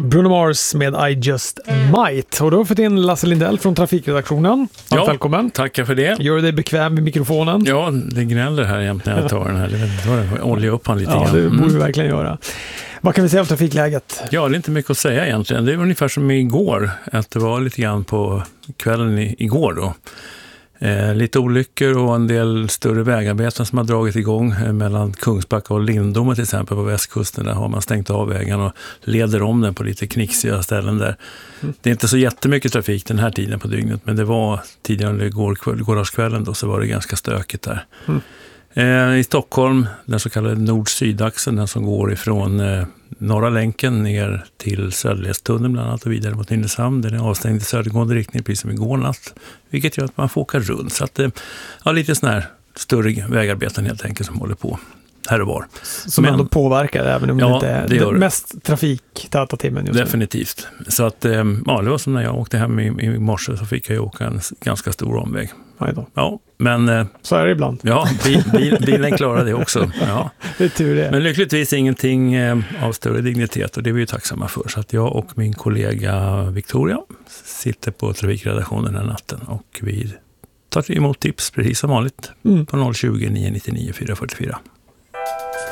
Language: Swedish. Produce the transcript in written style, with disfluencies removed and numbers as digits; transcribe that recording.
Bruno Mars med I Just Might. Och då har vi fått in Lasse Lindell från trafikredaktionen. Välkommen. Tackar för det. Gör du dig bekväm med mikrofonen? Ja, det gnäller här jämt när jag tar den här. Jag oljar upp han lite grann. Ja, det borde vi verkligen göra. Vad kan vi säga om trafikläget? Ja, det är inte mycket att säga egentligen. Det är ungefär som igår. Att det var lite grann på kvällen igår då. Lite olyckor och en del större vägarbeten som har dragit igång mellan Kungsbacka och Lindome till exempel på västkusten. Där har man stängt av vägen och leder om den på lite knixiga ställen där. Det är inte så jättemycket trafik den här tiden på dygnet, men det var tidigare under gårdagskvällen då, så var det ganska stökigt där. I Stockholm, den så kallade nord-sydaxeln, den som går ifrån norra länken ner till Söderledstunneln bland annat och vidare mot Nynäshamn. Den är avstängd i södergående riktning precis som igår natt, vilket gör att man får åka runt. Så att lite sån här större vägarbeten helt enkelt som håller på här och var. Som ändå påverkar även om det inte är det mest trafiktäta timmen just nu. Definitivt. Så att det var som när jag åkte hem i morse, så fick jag åka en ganska stor omväg. Ja, men så är det ibland. Ja, bilen klarar det också. Ja. Det är tur det. Men lyckligtvis ingenting av större dignitet, och det är vi ju tacksamma för. Så att jag och min kollega Victoria sitter på trafikredaktionen den natten, och vi tar emot tips precis som vanligt på 020 999 444.